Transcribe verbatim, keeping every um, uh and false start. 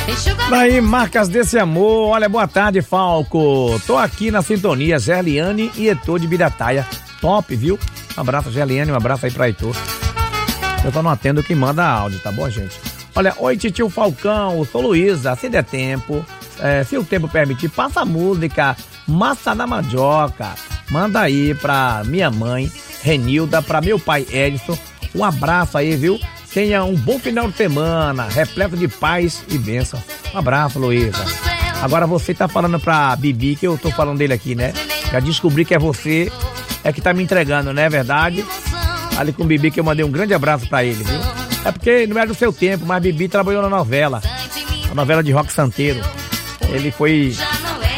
Daí, marcas desse amor. Olha, boa tarde, Falco. Tô aqui na sintonia, Gerliane e Heitor de Birataia. Top, viu? Um abraço, Gerliane, um abraço aí pra Heitor. Eu tô não atendo quem manda áudio, tá bom, gente? Olha, oi, titio Falcão, eu sou Luísa, se der tempo, é, se o tempo permitir, passa a música Massa da Mandioca. Manda aí pra minha mãe, Renilda, pra meu pai, Edson. Um abraço aí, viu? Tenha um bom final de semana, repleto de paz e bênção. Um abraço, Luísa. Agora você tá falando pra Bibi, que eu tô falando dele aqui, né? Já descobri que é você, é que tá me entregando, não é verdade? Ali com o Bibi, que eu mandei um grande abraço pra ele, viu? É porque não é do seu tempo, mas Bibi trabalhou na novela, a novela de Roque Santeiro. Ele foi